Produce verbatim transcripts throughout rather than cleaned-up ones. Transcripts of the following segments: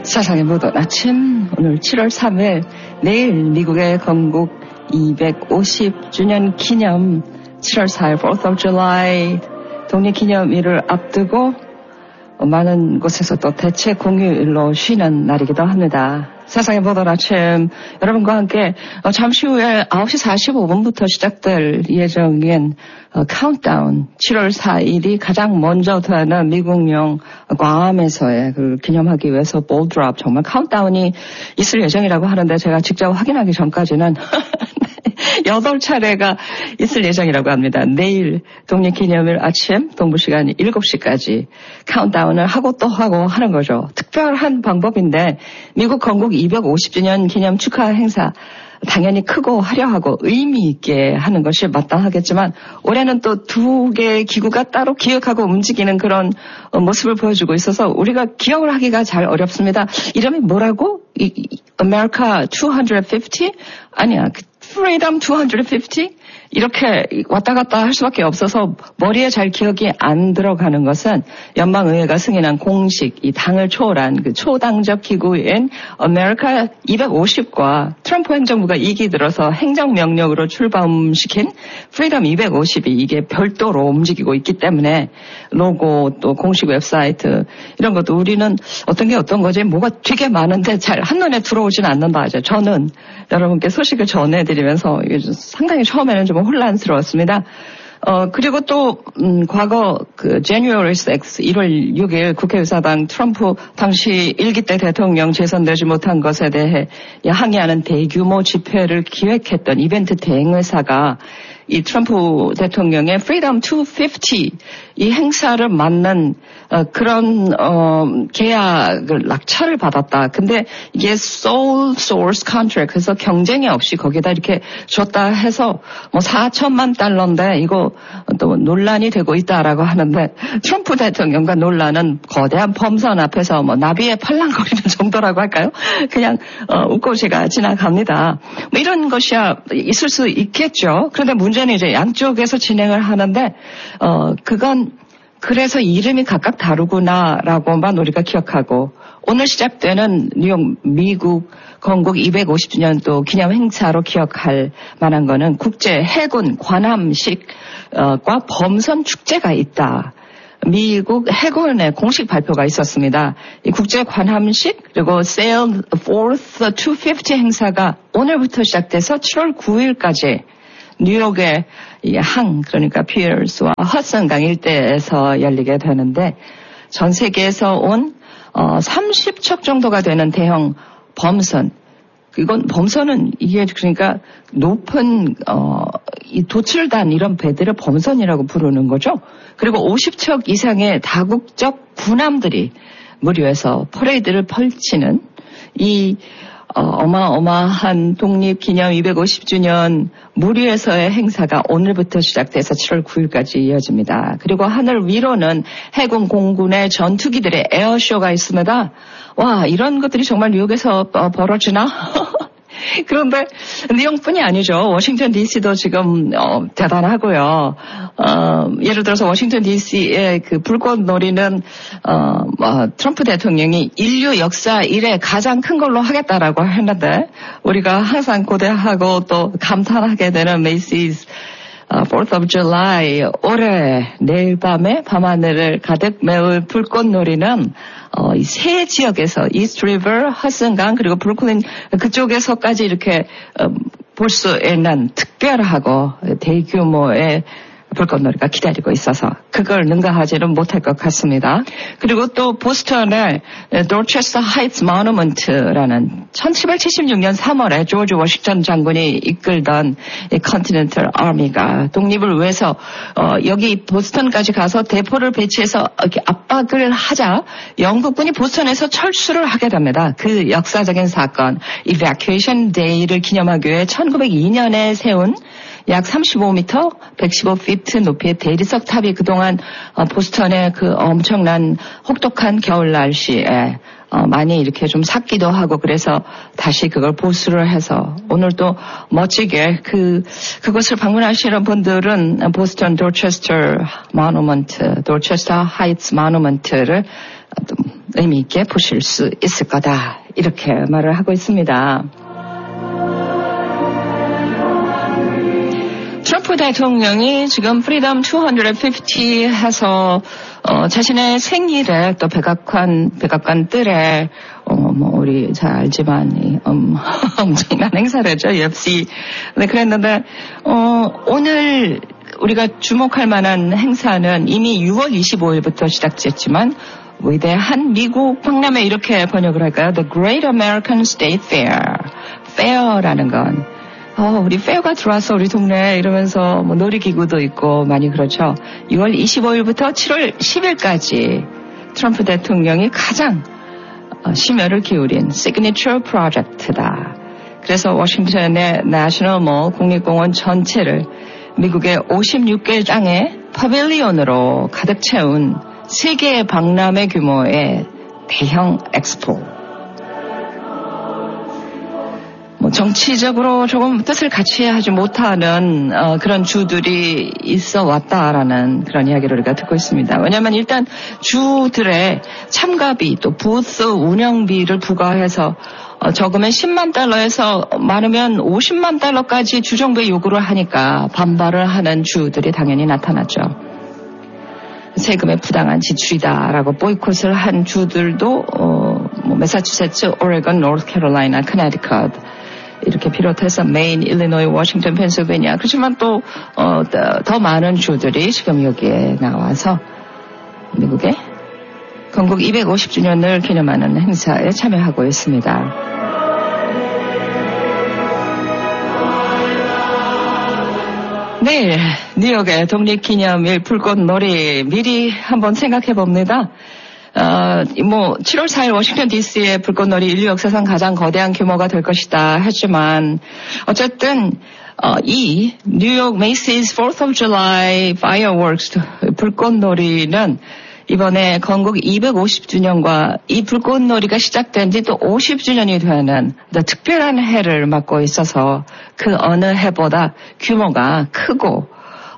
세상의 모든 아침, 오늘 칠월 삼일, 내일 미국의 건국 이백오십 주년 기념, 칠월 사일 fourth of July 독립기념일을 앞두고 많은 곳에서 또 대체 공휴일로 쉬는 날이기도 합니다. 세상의 모든 아침, 여러분과 함께 잠시 후에 아홉 시 사십오 분부터 시작될 예정인 카운트다운, 칠월 사일이 가장 먼저 되는 미국령 괌에서의 그 기념하기 위해서 볼드랍, 정말 카운트다운이 있을 예정이라고 하는데 제가 직접 확인하기 전까지는 여덟 차례가 있을 예정이라고 합니다. 내일 독립기념일 아침 동부시간 일곱 시까지 카운트다운을 하고 또 하고 하는 거죠. 특별한 방법인데 미국 건국 이백오십 주년 기념 축하 행사 당연히 크고 화려하고 의미 있게 하는 것이 마땅하겠지만 올해는 또 두 개의 기구가 따로 기억하고 움직이는 그런 모습을 보여주고 있어서 우리가 기억을 하기가 잘 어렵습니다. 이름이 뭐라고? 이, 이, America 이백오십? 아니야. Freedom 이백오십? 이렇게 왔다 갔다 할 수밖에 없어서 머리에 잘 기억이 안 들어가는 것은 연방의회가 승인한 공식, 이 당을 초월한 그 초당적 기구인 아메리카 이백오십과 트럼프 행정부가 이기 들어서 행정명령으로 출범시킨 프리덤 이백오십이 이게 별도로 움직이고 있기 때문에 로고 또 공식 웹사이트 이런 것도 우리는 어떤 게 어떤 거지 뭐가 되게 많은데 잘 한눈에 들어오진 않는다 하죠. 저는 여러분께 소식을 전해드리면서 상당히 처음에는 좀 혼란스러웠습니다. 어, 그리고 또, 음, 과거, 그, January sixth, 일월 육일 국회의사당 트럼프 당시 일기 때 대통령 재선되지 못한 것에 대해 항의하는 대규모 집회를 기획했던 이벤트 대행회사가 이 트럼프 대통령의 Freedom 이백오십 이 행사를 맞는 어, 그런 어, 계약을 낙찰을 받았다. 근데 이게 sole source contract 그래서 경쟁이 없이 거기다 이렇게 줬다 해서 뭐 사천만 달러인데 이거 또 논란이 되고 있다라고 하는데 트럼프 대통령과 논란은 거대한 범선 앞에서 뭐 나비에 팔랑거리는 정도라고 할까요? 그냥 어, 웃고 제가 지나갑니다. 뭐 이런 것이야 있을 수 있겠죠. 그런데 문제는 이제 양쪽에서 진행을 하는데 어 그건 그래서 이름이 각각 다르구나라고만 우리가 기억하고 오늘 시작되는 뉴욕 미국 건국 이백오십 주년 또 기념 행사로 기억할 만한 거는 국제 해군 관함식과 범선 축제가 있다. 미국 해군의 공식 발표가 있었습니다. 이 국제 관함식 그리고 Sail Forth 이백오십 행사가 오늘부터 시작돼서 칠월 구일까지 뉴욕의 이 항, 그러니까 피어스와 허슨강 일대에서 열리게 되는데 전 세계에서 온 어, 삼십 척 정도가 되는 대형 범선. 이건 범선은 이게 그러니까 높은 어, 이 도출단 이런 배들을 범선이라고 부르는 거죠. 그리고 오십 척 이상의 다국적 군함들이 무료에서 퍼레이드를 펼치는 이 어, 어마어마한 독립기념 이백오십 주년 무리에서의 행사가 오늘부터 시작돼서 칠월 구일까지 이어집니다. 그리고 하늘 위로는 해군 공군의 전투기들의 에어쇼가 있습니다. 와, 이런 것들이 정말 뉴욕에서 어, 벌어지나? 그런데 뉴욕뿐이 아니죠. 워싱턴 디씨도 지금 어, 대단하고요. 어, 예를 들어서 워싱턴 디씨의 그 불꽃놀이는 어, 뭐, 트럼프 대통령이 인류 역사 이래 가장 큰 걸로 하겠다라고 했는데 우리가 항상 고대하고 또 감탄하게 되는 메이시스 어, fourth of July 올해 내일 밤에 밤하늘을 가득 메울 불꽃놀이는 어, 이 세 지역에서 이스트 리버, 허슨강 그리고 브루클린 그쪽에서까지 이렇게 어, 볼 수 있는 특별하고 대규모의 불꽃놀이가 기다리고 있어서 그걸 능가하지는 못할 것 같습니다. 그리고 또 보스턴의 도체스터 하이츠 모누먼트라는 천칠백칠십육년 삼월에 조지 워싱턴 장군이 이끌던 이 컨티넨탈 아미가 독립을 위해서 어, 여기 보스턴까지 가서 대포를 배치해서 이렇게 압박을 하자 영국군이 보스턴에서 철수를 하게 됩니다. 그 역사적인 사건 Evacuation Day를 기념하기 위해 천구백이년에 세운 약 삼십오 미터, 백십오 피트 높이의 대리석 탑이 그동안 보스턴의 그 엄청난 혹독한 겨울 날씨에 많이 이렇게 좀 삭기도 하고 그래서 다시 그걸 보수를 해서 오늘 또 멋지게 그 그것을 방문하시는 분들은 보스턴 도체스터 모누먼트, 도체스터 하이츠 모누먼트를 의미 있게 보실 수 있을 거다. 이렇게 말을 하고 있습니다. 트럼프 대통령이 지금 프리덤 이백오십 해서 어, 자신의 생일에 또 백악관 백악관 뜰에 어, 뭐 우리 잘 알지만 이, 음, 엄청난 행사랬죠. 유에프씨. 네, 그랬는데 어, 오늘 우리가 주목할 만한 행사는 이미 유월 이십오일부터 시작됐지만 위대한 미국 박람회 이렇게 번역을 할까요? The Great American State Fair. Fair라는 건 어, 우리 페어가 들어와서 우리 동네에 이러면서 뭐 놀이기구도 있고 많이 그렇죠. 유월 이십오일부터 칠월 십일까지 트럼프 대통령이 가장 어, 심혈을 기울인 시그니처 프로젝트다. 그래서 워싱턴의 내셔널 몰 국립공원 전체를 미국의 오십육 개 장의 파빌리온으로 가득 채운 세계 박람회 규모의 대형 엑스포. 뭐 정치적으로 조금 뜻을 같이 하지 못하는 어, 그런 주들이 있어 왔다라는 그런 이야기를 우리가 듣고 있습니다. 왜냐하면 일단 주들의 참가비 또 부스 운영비를 부과해서 어, 적으면 십만 달러에서 많으면 오십만 달러까지 주정부에 요구를 하니까 반발을 하는 주들이 당연히 나타났죠. 세금의 부당한 지출이다라고 보이콧을 한 주들도 어, 뭐 매사추세츠, 오레곤, 노스캐롤라이나, 커네티컷 이렇게 비롯해서 메인, 일리노이, 워싱턴, 펜실베니아 그렇지만 또 어, 더, 더 많은 주들이 지금 여기에 나와서 미국의 건국 이백오십 주년을 기념하는 행사에 참여하고 있습니다. 내일 뉴욕의 독립기념일 불꽃놀이 미리 한번 생각해 봅니다. 어, 뭐 칠월 사일 워싱턴 디씨의 불꽃놀이 인류 역사상 가장 거대한 규모가 될 것이다 했지만 어쨌든 어, 이 뉴욕 메이시스 포스 오브 줄라이 파이어웍스 불꽃놀이는 이번에 건국 이백오십 주년과 이 불꽃놀이가 시작된 지 또 오십 주년이 되는 더 특별한 해를 맞고 있어서 그 어느 해보다 규모가 크고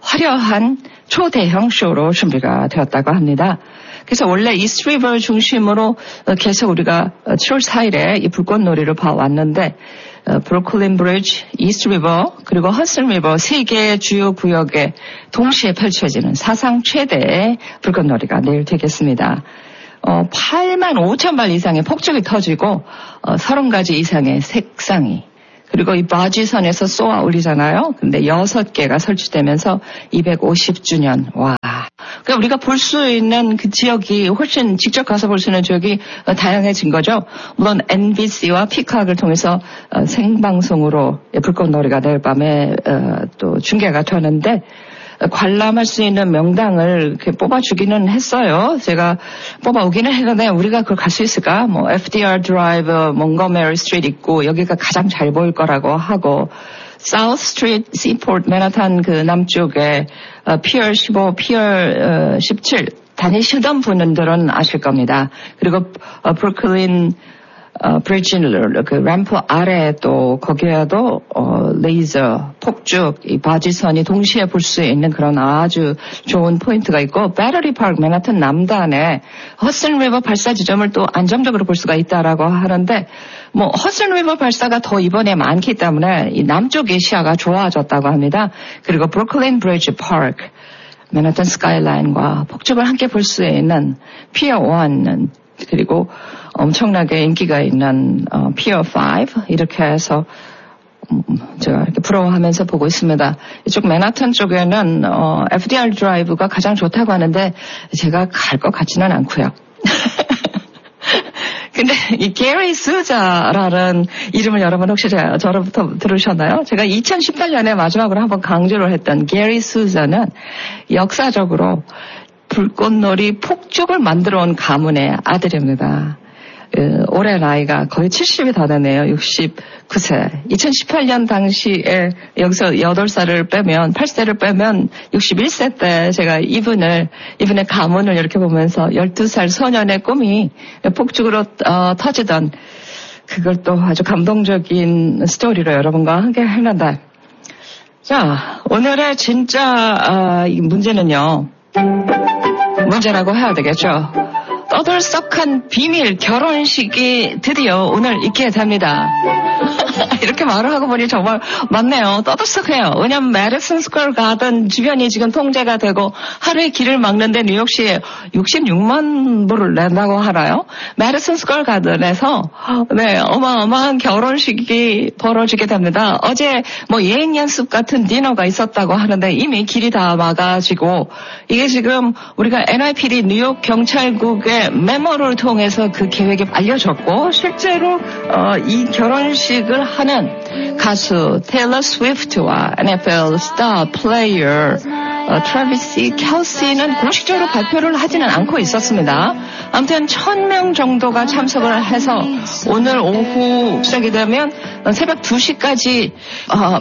화려한 초대형 쇼로 준비가 되었다고 합니다. 그래서 원래 이스트 리버 중심으로 계속 우리가 칠월 사일에 이 불꽃놀이를 봐왔는데 브루클린 브리지, 이스트 리버 그리고 허슨 리버 세 개의 주요 구역에 동시에 펼쳐지는 사상 최대의 불꽃놀이가 내일 되겠습니다. 어, 팔만 오천 발 이상의 폭죽이 터지고 어, 서른 가지 이상의 색상이 그리고 이 바지선에서 쏘아 올리잖아요. 근데 여섯 개가 설치되면서 이백오십 주년. 와. 그러니까 우리가 볼 수 있는 그 지역이 훨씬 직접 가서 볼 수 있는 지역이 다양해진 거죠. 물론 엠비씨와 피카를 통해서 생방송으로 불꽃놀이가 내일 밤에 또 중계가 되는데 관람할 수 있는 명당을 이렇게 뽑아주기는 했어요. 제가 뽑아오기는 했는데 우리가 그걸 갈 수 있을까? 뭐 에프디알 드라이브, 몽거메리 스트리트 있고 여기가 가장 잘 보일 거라고 하고 사우스 스트리트, 시포트, 맨하탄 그 남쪽에 어, 피어 십오, 피어 어, 십칠 다니시던 분들은 아실 겁니다. 그리고 어, 브루클린 어, 브리지 그 램프 아래 또 거기에도 어, 레이저, 폭죽, 이 바지선이 동시에 볼 수 있는 그런 아주 좋은 포인트가 있고 배터리 파크 맨하탄 남단에 허슨 리버 발사 지점을 또 안정적으로 볼 수가 있다라고 하는데 뭐 허슨 리버 발사가 더 이번에 많기 때문에 이 남쪽의 시야가 좋아졌다고 합니다. 그리고 브루클린 브리지 파크 맨하탄 스카이라인과 폭죽을 함께 볼 수 있는 피어 일 그리고 엄청나게 인기가 있는 어, 피어 오 이렇게 해서 음, 제가 이렇게 부러워하면서 보고 있습니다. 이쪽 맨하탄 쪽에는 어, 에프디알 드라이브가 가장 좋다고 하는데 제가 갈 것 같지는 않고요. 근데 이 게리 수자라는 이름을 여러분 혹시 저로부터 들으셨나요? 제가 이천십팔 년에 마지막으로 한번 강조를 했던 게리 수자는 역사적으로 불꽃놀이 폭죽을 만들어 온 가문의 아들입니다. 그, 올해 나이가 거의 칠십이 다 되네요. 육십구 세. 이천십팔 년 당시에 여기서 여덟 살을 빼면, 팔 세를 빼면 육십일 세 때 제가 이분을, 이분의 가문을 이렇게 보면서 열두 살 소년의 꿈이 폭죽으로 어, 터지던 그걸 또 아주 감동적인 스토리로 여러분과 함께 했는데. 자, 오늘의 진짜 어, 이 문제는요. 문제라고 해야 되겠죠. 떠들썩한 비밀 결혼식이 드디어 오늘 있게 됩니다. 이렇게 말을 하고 보니 정말 맞네요. 떠들썩해요. 왜냐면 메디슨 스퀘어 가든 주변이 지금 통제가 되고 하루에 길을 막는데 뉴욕시에 육십육만 불을 낸다고 하나요? 메디슨 스퀘어 가든에서 네 어마어마한 결혼식이 벌어지게 됩니다. 어제 뭐 예행 연습 같은 디너가 있었다고 하는데 이미 길이 다 막아지고 이게 지금 우리가 엔와이피디 뉴욕 경찰국의 메모를 통해서 그 계획이 알려졌고 실제로 어, 이 결혼식을 하는 가수 테일러 스위프트와 엔에프엘 스타 플레이어 어, 트래비스 켈시는 공식적으로 발표를 하지는 않고 있었습니다. 아무튼 천 명 정도가 참석을 해서 오늘 오후 시작이 되면 새벽 두 시까지 어,